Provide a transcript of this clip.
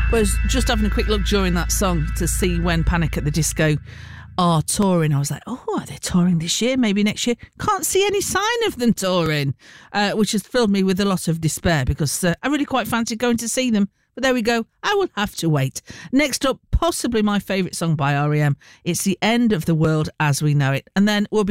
Was just having a quick look during that song to see when Panic at the Disco are touring. I was like, oh, are they touring this year? Maybe next year? Can't see any sign of them touring, which has filled me with a lot of despair because I really quite fancied going to see them. But there we go. I will have to wait. Next up, possibly my favourite song by R.E.M. It's The End of the World as We Know It. And then we'll be